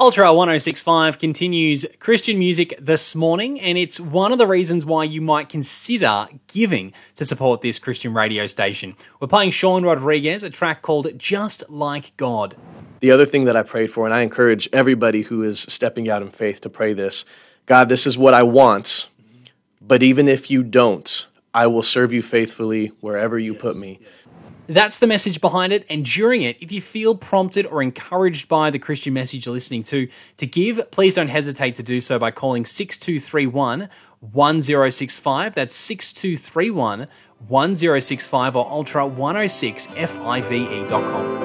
Ultra 1065 continues Christian music this morning, and it's one of the reasons why you might consider giving to support this Christian radio station. We're playing Sean Rodriguez, a track called Just Like God. The other thing that I prayed for, and I encourage everybody who is stepping out in faith to pray this: God, this is what I want, but even if you don't, I will serve you faithfully wherever you put me. That's the message behind it, and during it, if you feel prompted or encouraged by the Christian message you're listening to give, please don't hesitate to do so by calling 6231 1065. That's 6231 1065 or ultra106five.com.